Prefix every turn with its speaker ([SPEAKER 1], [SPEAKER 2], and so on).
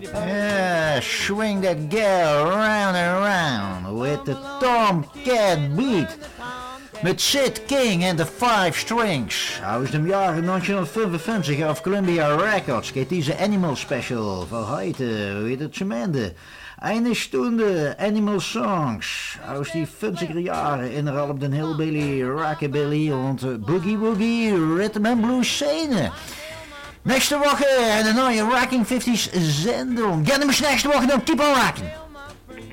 [SPEAKER 1] Yeah, swing that girl round and round with the Tomcat beat. Met Sid King en de Five Strings. Aus dem Jahre 1955 auf Columbia Records geht diese Animal Special für heute wieder zum Ende. Eine Stunde Animal Songs aus die 50er Jahre innerhalb den Hillbilly, Rockabilly und Boogie Woogie Rhythm and Blues Szene. Nächste Woche eine neue Rocking 50s Sendung. Gerne bis nächste Woche, dann keep on rocking.